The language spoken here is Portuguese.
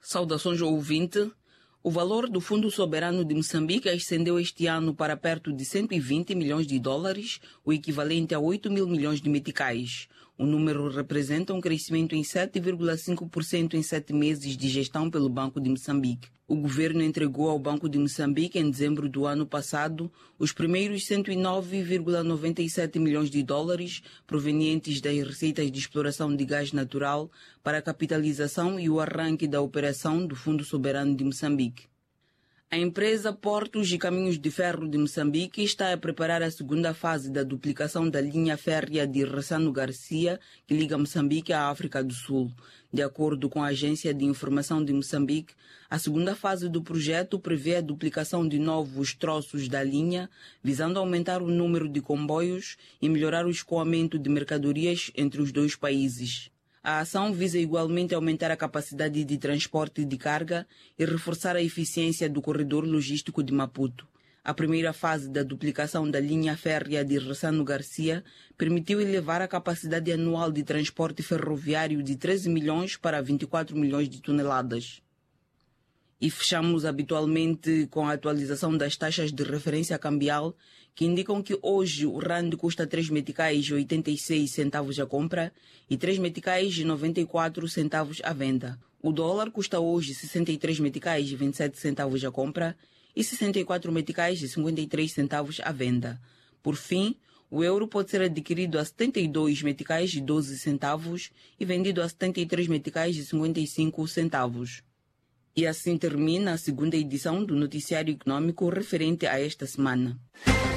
Saudações ao ouvinte. O valor do Fundo Soberano de Moçambique ascendeu este ano para perto de 120 milhões de dólares, o equivalente a 8 mil milhões de meticais. O número representa um crescimento em 7,5% em 7 meses de gestão pelo Banco de Moçambique. O governo entregou ao Banco de Moçambique, em dezembro do ano passado, os primeiros 109,97 milhões de dólares provenientes das receitas de exploração de gás natural para a capitalização e o arranque da operação do Fundo Soberano de Moçambique. A empresa Portos e Caminhos de Ferro de Moçambique está a preparar a segunda fase da duplicação da linha férrea de Ressano Garcia, que liga Moçambique à África do Sul. De acordo com a Agência de Informação de Moçambique, a segunda fase do projeto prevê a duplicação de novos troços da linha, visando aumentar o número de comboios e melhorar o escoamento de mercadorias entre os dois países. A ação visa igualmente aumentar a capacidade de transporte de carga e reforçar a eficiência do corredor logístico de Maputo. A primeira fase da duplicação da linha férrea de Ressano Garcia permitiu elevar a capacidade anual de transporte ferroviário de 13 milhões para 24 milhões de toneladas. E fechamos habitualmente com a atualização das taxas de referência cambial, que indicam que hoje o rand custa 3 meticais e 86 centavos a compra e 3 meticais e 94 centavos a venda. O dólar custa hoje 63 meticais e 27 centavos a compra e 64 meticais e 53 centavos à venda. Por fim, o euro pode ser adquirido a 72 meticais e 12 centavos e vendido a 73 meticais e 55 centavos. E assim termina a segunda edição do Noticiário Econômico referente a esta semana.